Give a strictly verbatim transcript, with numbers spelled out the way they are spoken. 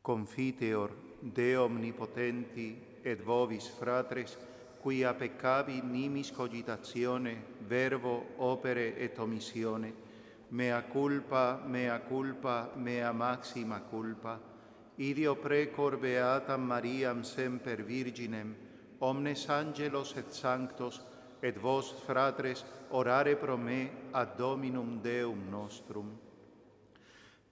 Confiteor Deo omnipotenti et vobis fratres, quia peccavi nimis cogitatione, verbo, opere et omissione, mea culpa, mea culpa, mea maxima culpa, idio precor beatam Mariam semper Virginem, omnes angelos et sanctos, et vos, fratres, orare pro me ad Dominum Deum nostrum.